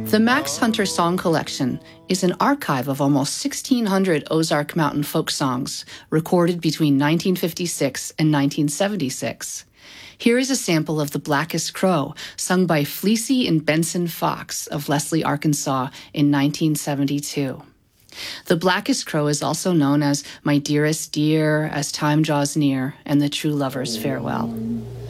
The Max Hunter Song Collection is an archive of almost 1,600 Ozark Mountain folk songs recorded between 1956 and 1976. Here is a sample of The Blackest Crow, sung by Fleecy and Benson Fox of Leslie, Arkansas in 1972. The Blackest Crow is also known as My Dearest Dear, As Time Draws Near, and The True Lover's Farewell.